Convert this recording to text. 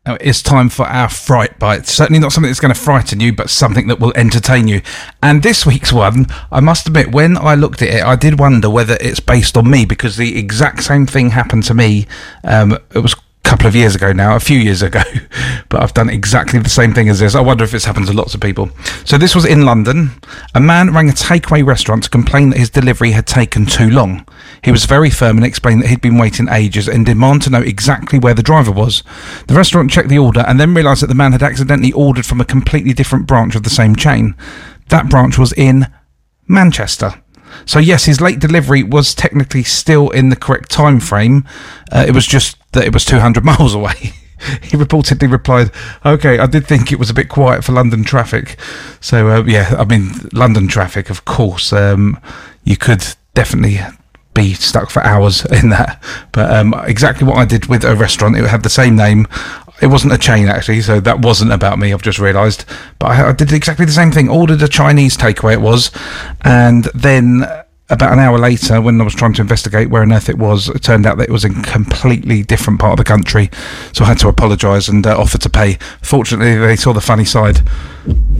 It's time for our Fright Bite. Certainly not something that's going to frighten you, but something that will entertain you. And this week's one, I must admit, when I looked at it, I did wonder whether it's based on me, because the exact same thing happened to me. It was couple of years ago now, a few years ago, but I've done exactly the same thing as this. I wonder if it's happened to lots of people. So this was in London. A man rang a takeaway restaurant to complain that his delivery had taken too long. He was very firm and explained that he'd been waiting ages and demanded to know exactly where the driver was. The restaurant checked the order and then realised that the man had accidentally ordered from a completely different branch of the same chain. That branch was in Manchester. So yes, his late delivery was technically still in the correct time frame. It was just that it was 200 miles away. He reportedly replied, "Okay, I did think it was a bit quiet for London traffic." So yeah, I mean, London traffic, of course, you could definitely be stuck for hours in that. But exactly what I did with a restaurant, it had the same name. It wasn't a chain, actually, so that wasn't about me, I've just realised. But I did exactly the same thing, ordered a Chinese takeaway it was, and then about an hour later, when I was trying to investigate where on earth it was, it turned out that it was in a completely different part of the country. So I had to apologise and offer to pay. Fortunately, they saw the funny side.